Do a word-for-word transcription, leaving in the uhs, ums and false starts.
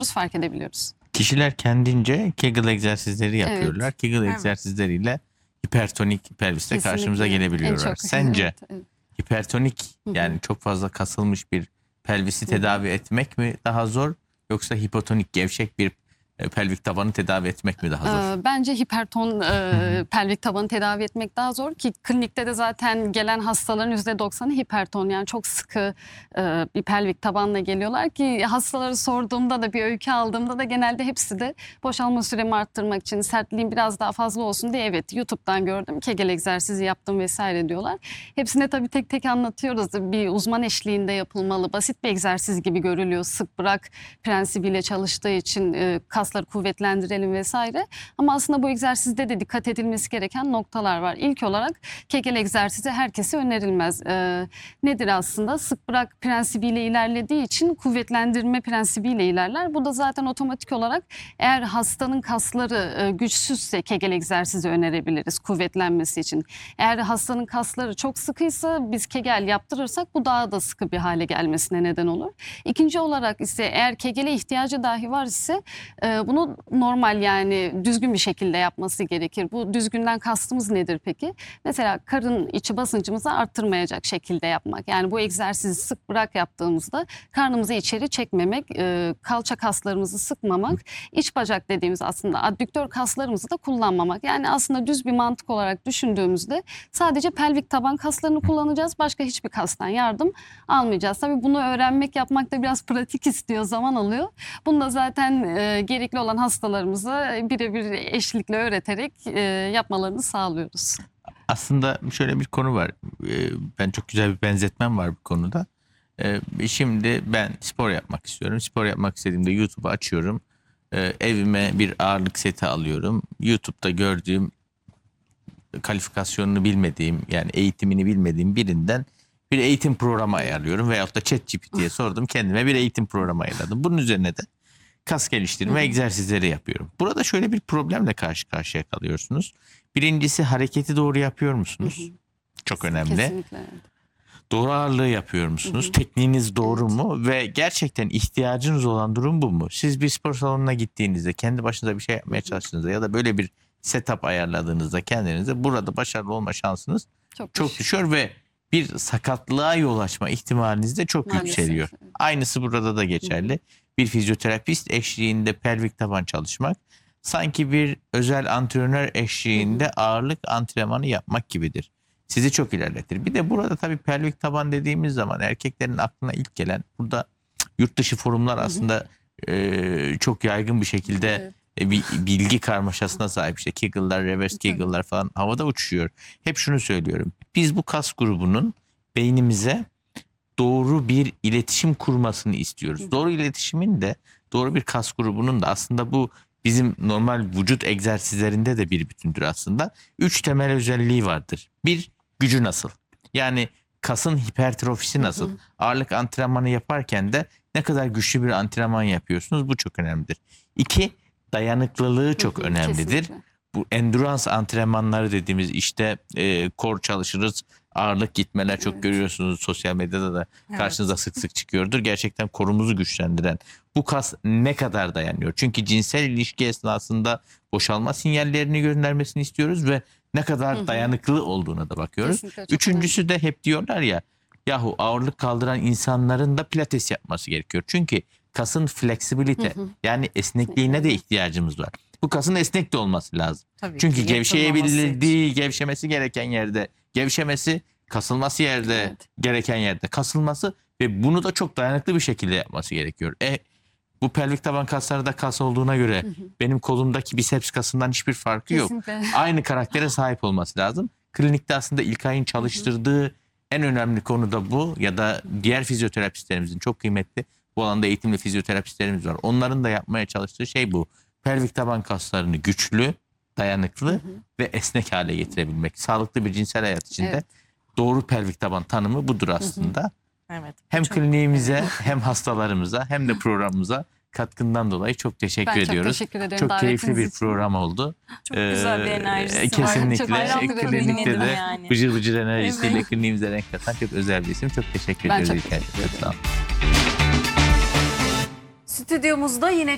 fark edebiliyoruz. Kişiler kendince Kegel egzersizleri yapıyorlar. Evet. Kegel Evet. egzersizleriyle hipertonik pelviste Kesinlikle. karşımıza En gelebiliyorlar. çok- Sence Evet, evet. hipertonik Hı hı. yani çok fazla kasılmış bir pelvisi Hı. tedavi etmek mi daha zor yoksa hipotonik gevşek bir e, pelvik tabanı tedavi etmek mi daha zor? Ee, Bence hiperton e, pelvik tabanı tedavi etmek daha zor ki klinikte de zaten gelen hastaların yüzde doksanı hiperton, yani çok sıkı e, bir pelvik tabanla geliyorlar ki hastaları sorduğumda da bir öykü aldığımda da genelde hepsi de boşalma süremi arttırmak için, sertliğim biraz daha fazla olsun diye evet YouTube'dan gördüm, Kegel egzersizi yaptım vesaire diyorlar. Hepsine tabii tek tek anlatıyoruz. Bir uzman eşliğinde yapılmalı, basit bir egzersiz gibi görülüyor. Sık bırak prensibiyle çalıştığı için e, kasları kuvvetlendirelim vesaire. Ama aslında bu egzersizde de dikkat edilmesi gereken noktalar var. İlk olarak Kegel egzersizi herkese önerilmez. E, nedir aslında? Sık bırak prensibiyle ilerlediği için kuvvetlendirme prensibiyle ilerler. Bu da zaten otomatik olarak eğer hastanın kasları e, güçsüzse Kegel egzersizi önerebiliriz kuvvetlenmesi için. Eğer hastanın kasları çok sıkıysa biz Kegel yaptırırsak bu daha da sıkı bir hale gelmesine neden olur. İkinci olarak ise eğer Kegel'e ihtiyacı dahi var ise e, bunu normal, yani düzgün bir şekilde yapması gerekir. Bu düzgünden kastımız nedir peki? Mesela karın içi basıncımızı arttırmayacak şekilde yapmak. Yani bu egzersizi sık bırak yaptığımızda karnımızı içeri çekmemek, e, kalça kaslarımızı sıkmamak, iç bacak dediğimiz aslında addüktör kaslarımızı da kullanmamak. Yani aslında düz bir mantık olarak düşündüğümüzde sadece pelvik taban kaslarını kullanacağız. Başka hiçbir kastan yardım almayacağız. Tabii bunu öğrenmek, yapmak da biraz pratik istiyor, zaman alıyor. Bunu da zaten e, gerekli olan hastalarımıza birebir eşlikle öğreterek e, yapmalarını sağlıyoruz. Aslında şöyle bir konu var. Ee, Ben çok güzel bir benzetmem var bu konuda. Ee, Şimdi ben spor yapmak istiyorum. Spor yapmak istediğimde YouTube'u açıyorum. Ee, Evime bir ağırlık seti alıyorum. YouTube'da gördüğüm, kalifikasyonunu bilmediğim, yani eğitimini bilmediğim birinden bir eğitim programı ayarlıyorum. Veyahut da ChatGPT'ye sordum, kendime bir eğitim programı ayarladım. Bunun üzerine de kas geliştirme Hı hı. egzersizleri yapıyorum. Burada şöyle bir problemle karşı karşıya kalıyorsunuz. Birincisi, hareketi doğru yapıyor musunuz? Hı hı. Çok önemli. Kesinlikle. Evet. Doğru ağırlığı yapıyor musunuz? Hı hı. Tekniğiniz doğru Evet. mu? Ve gerçekten ihtiyacınız olan durum bu mu? Siz bir spor salonuna gittiğinizde, kendi başınıza bir şey yapmaya çalıştığınızda ya da böyle bir setup ayarladığınızda kendinize, burada başarılı olma şansınız Çok, çok düşük. düşüyor ve bir sakatlığa yol açma ihtimaliniz de çok Maalesef. yükseliyor. Aynısı burada da geçerli. Bir fizyoterapist eşliğinde pelvik taban çalışmak sanki bir özel antrenör eşliğinde ağırlık antrenmanı yapmak gibidir. Sizi çok ilerletir. Bir de burada tabii pelvik taban dediğimiz zaman erkeklerin aklına ilk gelen, burada yurt dışı forumlar aslında e, çok yaygın bir şekilde Evet. e, bir bilgi karmaşasına sahip. İşte Kegel'lar, reverse Kegel'lar falan havada uçuşuyor. Hep şunu söylüyorum. Biz bu kas grubunun beynimize doğru bir iletişim kurmasını istiyoruz. Hı. Doğru iletişimin de, doğru bir kas grubunun da aslında bu bizim normal vücut egzersizlerinde de bir bütündür aslında. Üç temel özelliği vardır. Bir, gücü nasıl? Yani kasın hipertrofisi nasıl? Hı hı. Ağırlık antrenmanı yaparken de ne kadar güçlü bir antrenman yapıyorsunuz? Bu çok önemlidir. İki, dayanıklılığı çok Hı hı. önemlidir. Kesinlikle. Bu endurance antrenmanları dediğimiz, işte e, kor çalışırız, ağırlık gitmeler çok Evet. görüyorsunuz sosyal medyada da Evet. karşınıza sık sık çıkıyordur. Gerçekten korumuzu güçlendiren bu kas ne kadar dayanıyor? Çünkü cinsel ilişki esnasında boşalma sinyallerini göndermesini istiyoruz ve ne kadar Hı hı. dayanıklı olduğuna da bakıyoruz. Kesinlikle çok Üçüncüsü de hep diyorlar ya, yahu ağırlık kaldıran insanların da pilates yapması gerekiyor. Çünkü kasın fleksibilite, Hı hı. yani esnekliğine de ihtiyacımız var. Bu kasın esnek de olması lazım. Tabii Çünkü ki, yırtılmaması gevşeyebildiği, gevşemesi gereken yerde gevşemesi, kasılması yerde Evet. gereken yerde kasılması ve bunu da çok dayanıklı bir şekilde yapması gerekiyor. E bu pelvik taban kasları da kas olduğuna göre benim kolumdaki biceps kasından hiçbir farkı yok. Kesinlikle. Aynı karaktere sahip olması lazım. Klinikte aslında İlkay'ın çalıştırdığı en önemli konu da bu, ya da diğer fizyoterapistlerimizin, çok kıymetli bu alanda eğitimli fizyoterapistlerimiz var. Onların da yapmaya çalıştığı şey bu. Pelvik taban kaslarını güçlü, dayanıklı ve esnek hale getirebilmek. Sağlıklı bir cinsel hayat içinde Evet. doğru pelvik taban tanımı budur aslında. Evet. Hem Çok- kliniğimize hem hastalarımıza hem de programımıza katkından dolayı çok teşekkür Ben çok ediyoruz. teşekkür ederim Çok keyifli davetiniz bir için. program oldu. Çok güzel bir Ee, enerjisi var. Kesinlikle. Çok teşekkür ederim. Klinikte Dinledim de yani. bıcır bıcır enerjisiyle Evet. kliniğimize renk katan çok özel bir isim. Çok teşekkür Ben ediyoruz çok İlkay. teşekkür Çok sağ olun. Stüdyomuzda yine